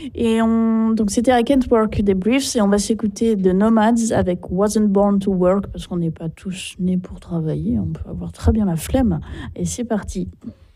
Donc c'était I Can't Work des Briefs et on va s'écouter The Nomads avec Wasn't Born to Work parce qu'on n'est pas tous nés pour travailler, on peut avoir très bien la flemme. Et c'est parti.